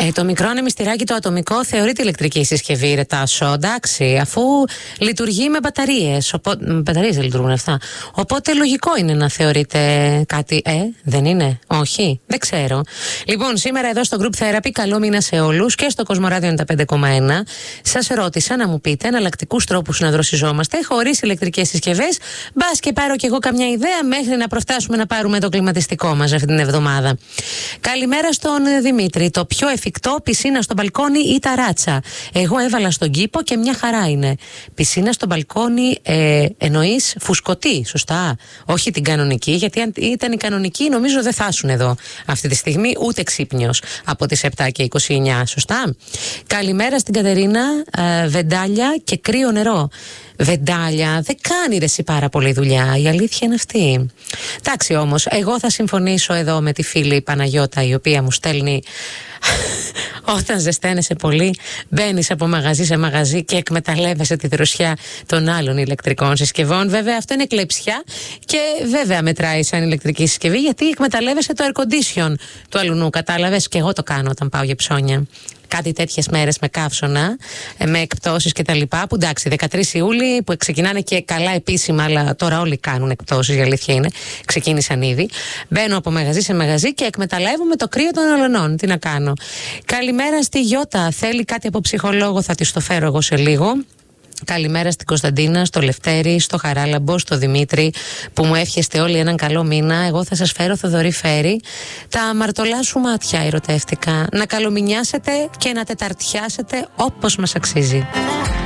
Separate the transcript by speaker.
Speaker 1: Το μικρό ανεμιστηράκι το ατομικό θεωρείται ηλεκτρική συσκευή, ρε Τάσο. Εντάξει, αφού λειτουργεί με μπαταρίες. Μπαταρίες δεν λειτουργούν αυτά. Οπότε λογικό είναι να θεωρείται κάτι. Δεν είναι? Όχι, δεν ξέρω. Λοιπόν, σήμερα εδώ στο Group Therapy, καλό μήνα σε όλους και στο Κοσμοράδιο 95,1. Σας ρώτησα να μου πείτε εναλλακτικούς τρόπους να δροσιζόμαστε χωρίς ηλεκτρικές συσκευές. Μπας και πάρω κι εγώ καμιά ιδέα μέχρι να προφτάσουμε να πάρουμε το κλιματιστικό μας αυτή την εβδομάδα. Καλημέρα στον Δημήτρη. Το πιο εφικτό, πισίνα στο μπαλκόνι ή ταράτσα? Εγώ έβαλα στον κήπο και μια χαρά είναι. Πισίνα στο μπαλκόνι εννοείς φουσκωτή, σωστά? Όχι την κανονική, γιατί αν ήταν η κανονική νομίζω δεν θα ήσουν εδώ αυτή τη στιγμή ούτε ξύπνιος από τις 7 και 29, σωστά? Καλημέρα στην Κατερίνα. Βεντάλια και κρύο νερό. Βεντάλια δεν κάνει ρε εσύ πάρα πολύ δουλειά, η αλήθεια είναι αυτή. Εντάξει, όμως εγώ θα συμφωνήσω εδώ με τη φίλη Παναγιώτα, η οποία μου στέλνει όταν ζεσταίνεσαι πολύ μπαίνεις από μαγαζί σε μαγαζί και εκμεταλλεύεσαι τη δροσιά των άλλων ηλεκτρικών συσκευών. Βέβαια αυτό είναι κλεψιά και βέβαια μετράει σαν ηλεκτρική συσκευή, γιατί εκμεταλλεύεσαι το air condition του αλουνού, κατάλαβες? Και εγώ το κάνω όταν πάω για ψώνια. Κάτι τέτοιες μέρες με καύσωνα, με εκπτώσεις και τα λοιπά, που εντάξει 13 Ιούλη που ξεκινάνε και καλά επίσημα, αλλά τώρα όλοι κάνουν εκπτώσεις, η αλήθεια είναι, ξεκίνησαν ήδη. Μπαίνω από μαγαζί σε μαγαζί και εκμεταλλεύομαι το κρύο των αλωνών. Τι να κάνω? Καλημέρα στη Γιώτα. Θέλει κάτι από ψυχολόγο, θα της το φέρω εγώ σε λίγο. Καλημέρα στην Κωνσταντίνα, στο Λευτέρη, στο Χαράλαμπο, στο Δημήτρη, που μου εύχεστε όλοι έναν καλό μήνα. Εγώ θα σας φέρω, Θοδωρή Φέρη, τα αμαρτωλά σου μάτια ερωτεύτικα. Να καλομηνιάσετε και να τεταρτιάσετε όπως μας αξίζει.